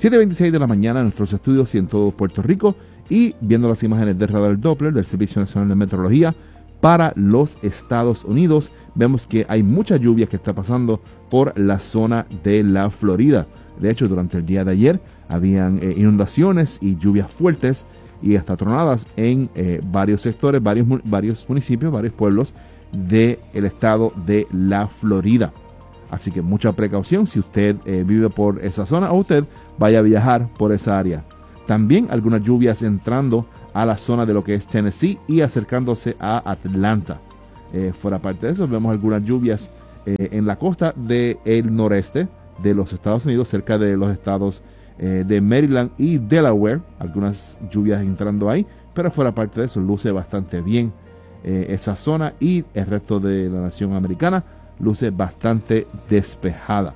7:26 de la mañana en nuestros estudios y en todo Puerto Rico, y viendo las imágenes de radar Doppler del Servicio Nacional de Meteorología para los Estados Unidos, vemos que hay mucha lluvia que está pasando por la zona de la Florida. De hecho, durante el día de ayer habían inundaciones y lluvias fuertes y hasta tronadas en varios sectores, varios municipios, varios pueblos del estado de la Florida. Así que mucha precaución si usted vive por esa zona o usted vaya a viajar por esa área. También algunas lluvias entrando a la zona de lo que es Tennessee y acercándose a Atlanta. Fuera parte de eso, vemos algunas lluvias en la costa del noreste de los Estados Unidos, cerca de los estados de Maryland y Delaware. Algunas lluvias entrando ahí, pero fuera parte de eso, luce bastante bien esa zona, y el resto de la nación americana luce bastante despejada.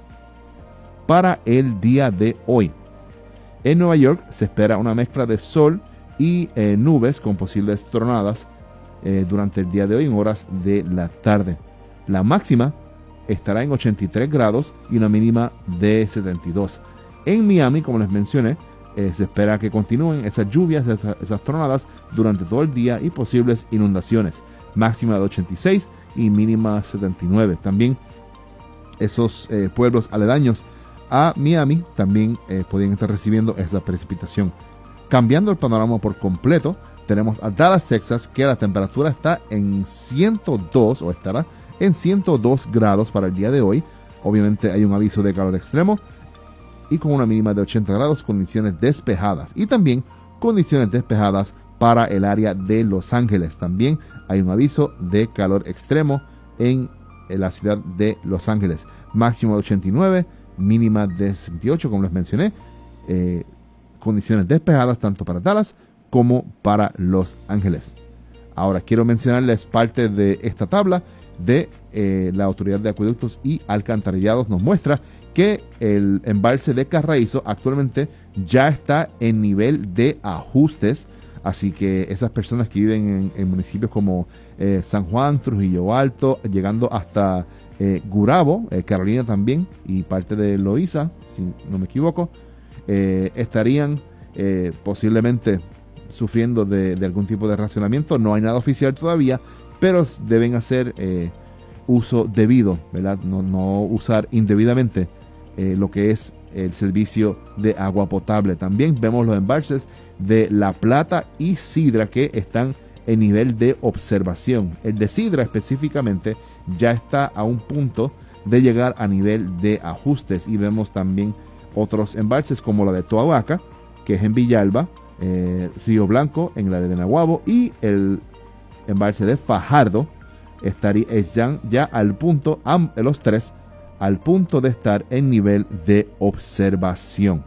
Para el día de hoy, en Nueva York se espera una mezcla de sol y nubes con posibles tronadas durante el día de hoy en horas de la tarde. La máxima estará en 83 grados y una mínima de 72. En Miami, como les mencioné, se espera que continúen esas lluvias, esas tronadas durante todo el día y posibles inundaciones. Máxima de 86 y mínima 79. También esos pueblos aledaños a Miami también podrían estar recibiendo esa precipitación. Cambiando el panorama por completo, tenemos a Dallas, Texas, que la temperatura está en 102 o estará en 102 grados para el día de hoy. Obviamente hay un aviso de calor extremo y con una mínima de 80 grados, condiciones despejadas. Y también condiciones despejadas para el área de Los Ángeles. También hay un aviso de calor extremo en la ciudad de Los Ángeles. Máximo de 89, mínima de 68, como les mencioné. Condiciones despejadas tanto para Dallas como para Los Ángeles. Ahora quiero mencionarles parte de esta tabla de la Autoridad de Acueductos y Alcantarillados. Nos muestra que el embalse de Carraízo actualmente ya está en nivel de ajustes, así que esas personas que viven en municipios como San Juan, Trujillo Alto, llegando hasta Gurabo, Carolina también, y parte de Loíza, si no me equivoco, estarían posiblemente sufriendo de algún tipo de racionamiento. No hay nada oficial todavía, pero deben hacer uso debido, ¿verdad? No usar indebidamente lo que es el servicio de agua potable. También vemos los embalses de La Plata y Sidra que están en nivel de observación. El de Sidra específicamente ya está a un punto de llegar a nivel de ajustes, y vemos también otros embalses como la de Toabaca, que es en Villalba, Río Blanco en la de Nahuabo, y el embalse de Fajardo están ya al punto, los tres, al punto de estar en nivel de observación.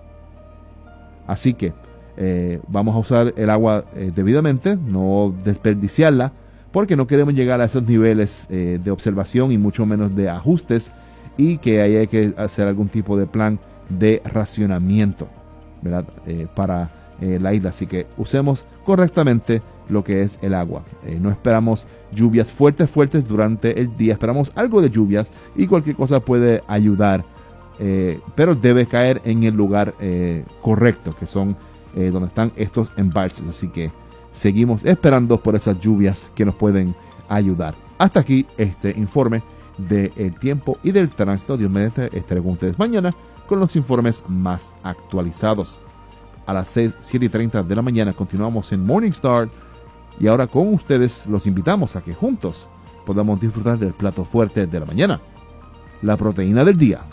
Así que vamos a usar el agua debidamente, no desperdiciarla, porque no queremos llegar a esos niveles de observación y mucho menos de ajustes, y que ahí hay que hacer algún tipo de plan de racionamiento, ¿verdad? Para la isla. Así que usemos correctamente lo que es el agua. No esperamos lluvias fuertes durante el día. Esperamos algo de lluvias y cualquier cosa puede ayudar, pero debe caer en el lugar correcto, que son donde están estos embalses. Así que seguimos esperando por esas lluvias que nos pueden ayudar. Hasta aquí este informe del tiempo y del tránsito. Dios mediante, estaré con ustedes mañana con los informes más actualizados. A las 7:30 de la mañana continuamos en Morning Star, y ahora con ustedes los invitamos a que juntos podamos disfrutar del plato fuerte de la mañana, la proteína del día.